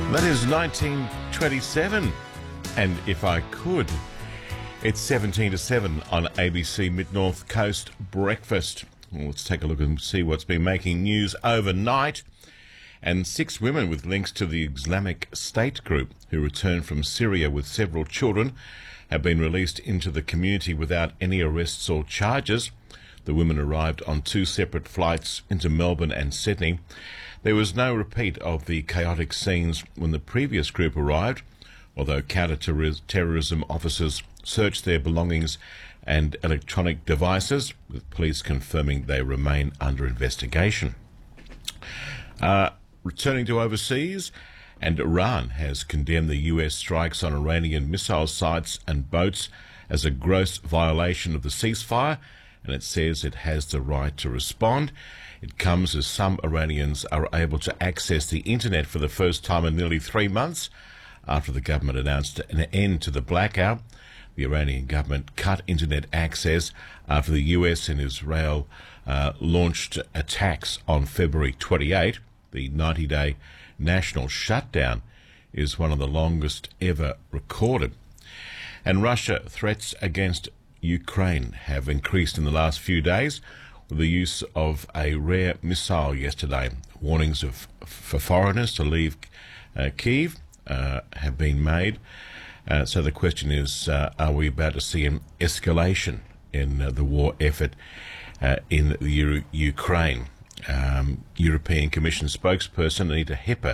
That is 1927, and if I could, it's 17 to 7 on ABC Mid-North Coast Breakfast. Well, let's take a look and see what's been making news overnight. And 6 women with links to the Islamic State group who returned from Syria with several children have been released into the community without any arrests or charges. The women arrived on 2 separate flights into Melbourne and Sydney. There was no repeat of the chaotic scenes when the previous group arrived, although counter-terrorism officers searched their belongings and electronic devices, with police confirming they remain under investigation. Returning to overseas, and Iran has condemned the US strikes on Iranian missile sites and boats as a gross violation of the ceasefire, and it says it has the right to respond. It comes as some Iranians are able to access the internet for the first time in nearly 3 months after the government announced an end to the blackout. The Iranian government cut internet access after the US and Israel launched attacks on February 28. The 90-day national shutdown is one of the longest ever recorded. And Russia threats against Ukraine have increased in the last few days with the use of a rare missile yesterday. Warnings for foreigners to leave Kyiv have been made. So the question is, are we about to see an escalation in the war effort in Ukraine? European Commission spokesperson Anita Hipper